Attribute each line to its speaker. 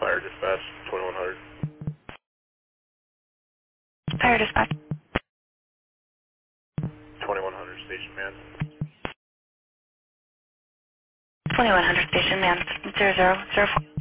Speaker 1: Fire dispatch, 2100.
Speaker 2: Fire dispatch.
Speaker 1: 2100 station man.
Speaker 2: 2100 station man. 0004.